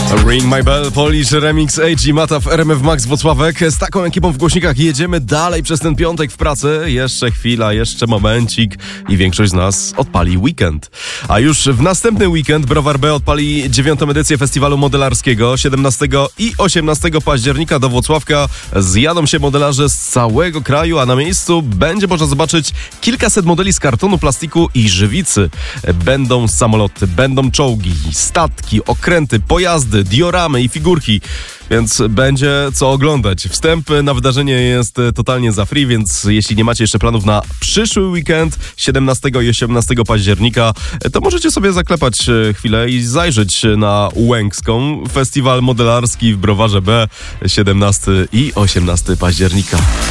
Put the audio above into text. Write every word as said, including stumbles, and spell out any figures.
Ring My Bell, Polish Remix, A G Mata w R M F Max Włocławek. Z taką ekipą w głośnikach jedziemy dalej przez ten piątek w pracy. Jeszcze chwila, jeszcze momencik i większość z nas odpali weekend. A już w następny weekend Browar B odpali dziewiątą edycję festiwalu modelarskiego. siedemnastego i osiemnastego października do Włocławka zjadą się modelarze z całego kraju, a na miejscu będzie można zobaczyć kilkaset modeli z kartonu, plastiku i żywicy. Będą samoloty, będą czołgi, statki, okręty, pojazdy, dioramy i figurki, więc będzie co oglądać. Wstęp na wydarzenie jest totalnie za free, więc jeśli nie macie jeszcze planów na przyszły weekend, siedemnastego i osiemnastego października, to możecie sobie zaklepać chwilę i zajrzeć na Łękską. Festiwal modelarski w Browarze B, siedemnastego i osiemnastego października.